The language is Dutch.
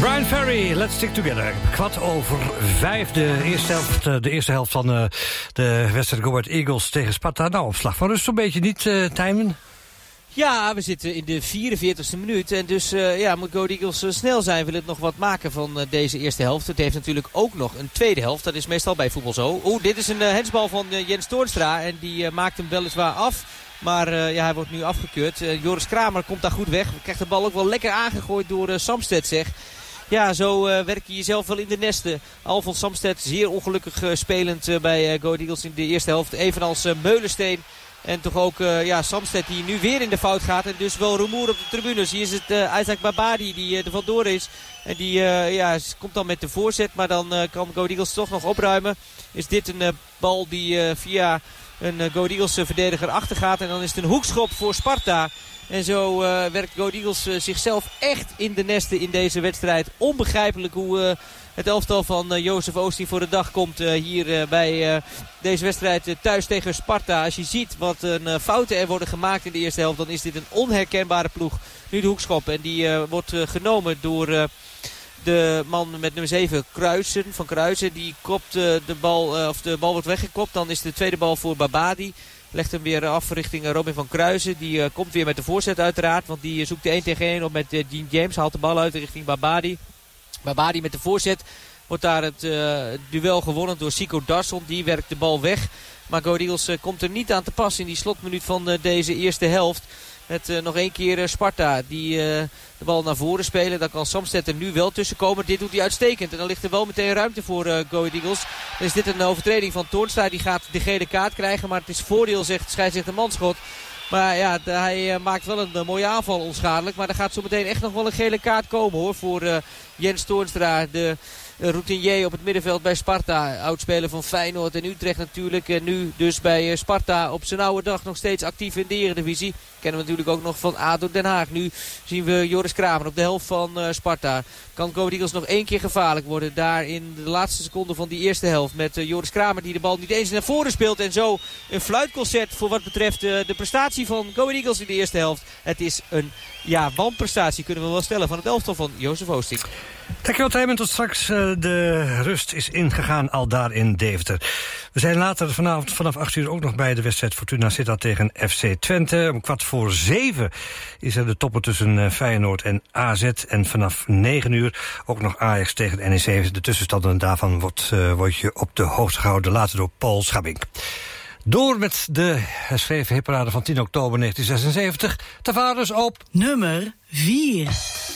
Brian Ferry, Let's Stick Together. 4:15, de eerste helft van de wedstrijd Go Ahead Eagles tegen Sparta. Nou, op slag van rust zo'n beetje niet, Tijmen? Ja, we zitten in de 44e minuut. En dus moet Go Ahead Eagles snel zijn. Wil het nog wat maken van deze eerste helft. Het heeft natuurlijk ook nog een tweede helft. Dat is meestal bij voetbal zo. Dit is een hensbal van Jens Toornstra. En die maakt hem weliswaar af. Maar hij wordt nu afgekeurd. Joris Kramer komt daar goed weg. Krijgt de bal ook wel lekker aangegooid door Samsted, zeg. Ja, zo werk je jezelf wel in de nesten. Alfons Samsted zeer ongelukkig spelend bij Go Ahead Eagles in de eerste helft. Evenals Meulensteen. En toch ook Samsted die nu weer in de fout gaat. En dus wel rumoer op de tribunes. Hier is het Isaac Babadi die er vandoor is. En die komt dan met de voorzet. Maar dan kan Go Ahead Eagles toch nog opruimen. Is dit een bal die via een Go Ahead Eagles verdediger achtergaat. En dan is het een hoekschop voor Sparta. En zo werkt Go Ahead Eagles zichzelf echt in de nesten in deze wedstrijd. Onbegrijpelijk hoe het elftal van Jozef Oosting voor de dag komt hier bij deze wedstrijd thuis tegen Sparta. Als je ziet wat een fouten er worden gemaakt in de eerste helft, dan is dit een onherkenbare ploeg. Nu de hoekschop en die wordt genomen door de man met nummer 7, Van Kruisen. Die kopt de bal wordt weggekopt. Dan is de tweede bal voor Babadi. Legt hem weer af richting Robin van Kruisen. Die komt weer met de voorzet uiteraard. Want die zoekt de 1 tegen 1 op met Dean James. Haalt de bal uit richting Babadi. Babadi met de voorzet. Wordt daar het duel gewonnen door Sico Darsson. Die werkt de bal weg. Maar Go Ahead Eagles komt er niet aan te pas in die slotminuut van deze eerste helft. Met nog één keer Sparta die de bal naar voren spelen. Dan kan Samsted er nu wel tussen komen. Dit doet hij uitstekend. En dan ligt er wel meteen ruimte voor Go Ahead Eagles. Dan is dit een overtreding van Toornstra. Die gaat de gele kaart krijgen. Maar het is voordeel, zegt scheidsrechter Manschot. Maar ja, hij maakt wel een mooie aanval onschadelijk. Maar er gaat zo meteen echt nog wel een gele kaart komen hoor. Voor Jens Toornstra, de routinier op het middenveld bij Sparta. Oudspeler van Feyenoord en Utrecht natuurlijk. En nu dus bij Sparta op zijn oude dag nog steeds actief in de Eredivisie. Kennen we natuurlijk ook nog van ADO Den Haag. Nu zien we Joris Kramer op de helft van Sparta. Kan Go Ahead Eagles nog één keer gevaarlijk worden. Daar in de laatste seconde van die eerste helft. Met Joris Kramer die de bal niet eens naar voren speelt. En zo een fluitconcert voor wat betreft de prestatie van Go Ahead Eagles in de eerste helft. Het is een wanprestatie kunnen we wel stellen van het elftal van Jozef Oosting. Dankjewel Tijmen, tot straks. De rust is ingegaan al daar in Deventer. We zijn later vanavond vanaf 8 uur ook nog bij de wedstrijd Fortuna Sittard tegen FC Twente. Om 6:15 is er de topper tussen Feyenoord en AZ. En vanaf 9 uur ook nog Ajax tegen NEC. De tussenstanden daarvan wordt je op de hoogte gehouden, later door Paul Schabbing. Door met de herschreven hitparade van 10 oktober 1976. Tavares op nummer 4.